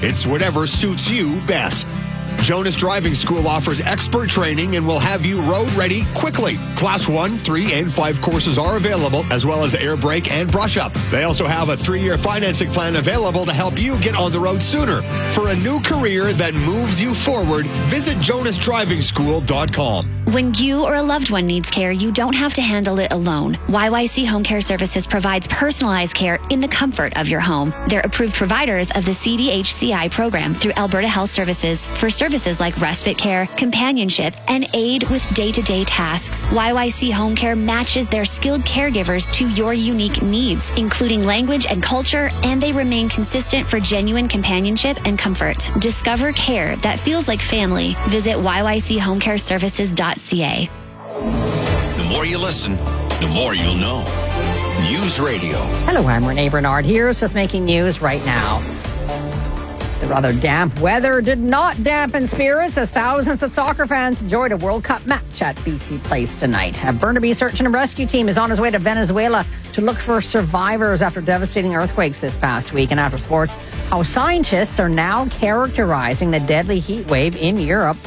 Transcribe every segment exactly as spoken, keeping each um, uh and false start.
It's whatever suits you best. Jonas Driving School offers expert training and will have you road ready quickly. Class one, three, and five courses are available, as well as air brake and brush up. They also have a three-year financing plan available to help you get on the road sooner. For a new career that moves you forward, visit jonas driving school dot com. When you or a loved one needs care, you don't have to handle it alone. Y Y C Home Care Services provides personalized care in the comfort of your home. They're approved providers of the C D H C I program through Alberta Health Services for services like respite care, companionship, and aid with day-to-day tasks. Y Y C Home Care matches their skilled caregivers to your unique needs, including language and culture, and they remain consistent for genuine companionship and comfort. Discover care that feels like family. Visit y y c home care services dot c a. The more you listen, the more you'll know. News Radio. Hello, I'm Renee Bernard here. It's just making news right now. The rather damp weather did not dampen spirits as thousands of soccer fans enjoyed a World Cup match at B C Place tonight. A Burnaby search and rescue team is on his way to Venezuela to look for survivors after devastating earthquakes this past week. And after sports, how scientists are now characterizing the deadly heat wave in Europe.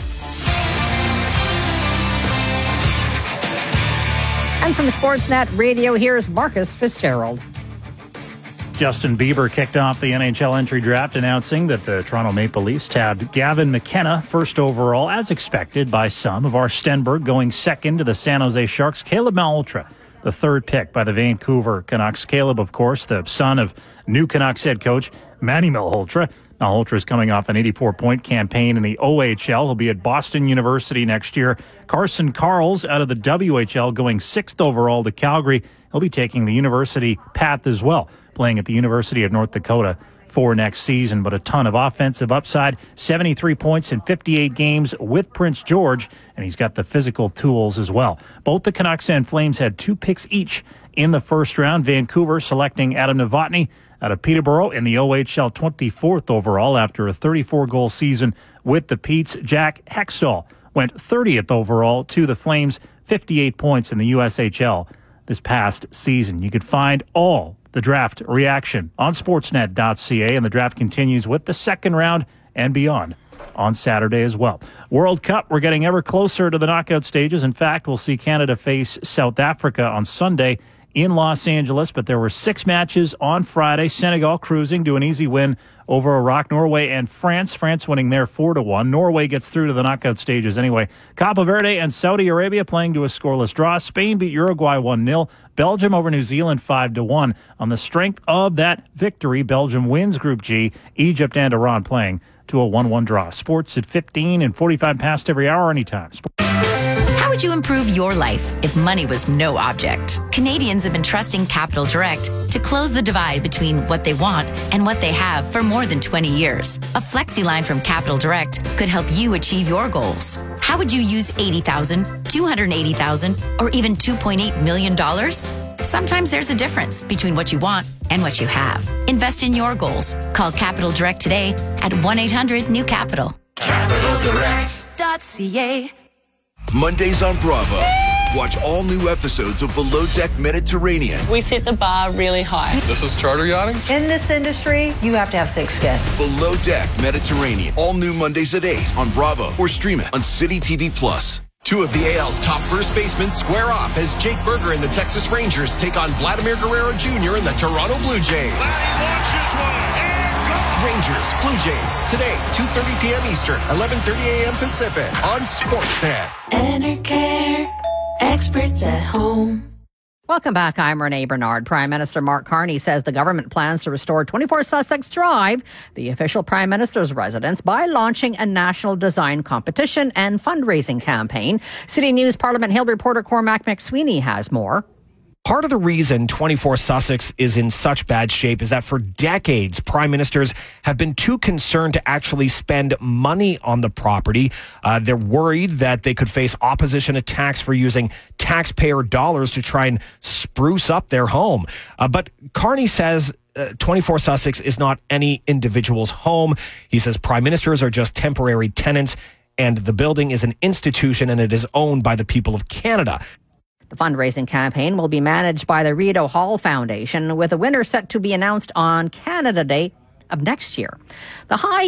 And from Sportsnet Radio, here's Marcus Fitzgerald. Justin Bieber kicked off the N H L entry draft, announcing that the Toronto Maple Leafs tabbed Gavin McKenna first overall, as expected by some. Of our Stenberg going second to the San Jose Sharks. Caleb Malhotra, the third pick by the Vancouver Canucks. Caleb, of course, the son of new Canucks head coach Manny Malhotra. Malhotra is coming off an eighty-four point campaign in the O H L. He'll be at Boston University next year. Carson Karls out of the W H L going sixth overall to Calgary. He'll be taking the university path as well, playing at the University of North Dakota for next season. But a ton of offensive upside, seventy-three points in fifty-eight games with Prince George, and he's got the physical tools as well. Both the Canucks and Flames had two picks each in the first round. Vancouver selecting Adam Novotny out of Peterborough in the O H L, twenty-fourth overall after a thirty-four goal season with the Petes. Jack Hextall went thirtieth overall to the Flames, fifty-eight points in the U S H L this past season. You could find all the draft reaction on sportsnet dot c a, and the draft continues with the second round and beyond on Saturday as well. World Cup, we're getting ever closer to the knockout stages. In fact, we'll see Canada face South Africa on Sunday in Los Angeles, but there were six matches on Friday. Senegal cruising to an easy win over Iraq, Norway, and France. France winning there four to one. Norway gets through to the knockout stages anyway. Cabo Verde and Saudi Arabia playing to a scoreless draw. Spain beat Uruguay one nil. Belgium over New Zealand five to one. On the strength of that victory, Belgium wins Group G. Egypt and Iran playing to a one one draw. Sports at fifteen and forty-five past every hour anytime. Sports. How would you improve your life if money was no object? Canadians have been trusting Capital Direct to close the divide between what they want and what they have for more than twenty years. A flexi line from Capital Direct could help you achieve your goals. How would you use eighty thousand dollars, two hundred eighty thousand dollars, or even two point eight million dollars? Sometimes there's a difference between what you want and what you have. Invest in your goals. Call Capital Direct today at one eight hundred new capital. capital direct dot c a. Mondays on Bravo. Watch all new episodes of Below Deck Mediterranean. We set the bar really high. This is charter yachting. In this industry, you have to have thick skin. Below Deck Mediterranean. All new Mondays at eight on Bravo or stream it on City T V Plus. Two of the A L's top first basemen square off as Jake Berger and the Texas Rangers take on Vladimir Guerrero Junior and the Toronto Blue Jays. Launches one and gone. Rangers, Blue Jays, today, two thirty p.m. Eastern, eleven thirty a.m. Pacific on Sportsnet. Enercare, experts at home. Welcome back. I'm Renee Bernard. Prime Minister Mark Carney says the government plans to restore twenty-four Sussex Drive, the official Prime Minister's residence, by launching a national design competition and fundraising campaign. City News Parliament Hill reporter Cormac McSweeney has more. Part of the reason twenty-four Sussex is in such bad shape is that for decades, prime ministers have been too concerned to actually spend money on the property. Uh, they're worried that they could face opposition attacks for using taxpayer dollars to try and spruce up their home. Uh, but Carney says Uh, twenty-four Sussex is not any individual's home. He says prime ministers are just temporary tenants, and the building is an institution and it is owned by the people of Canada. The fundraising campaign will be managed by the Rideau Hall Foundation, with a winner set to be announced on Canada Day of next year. The high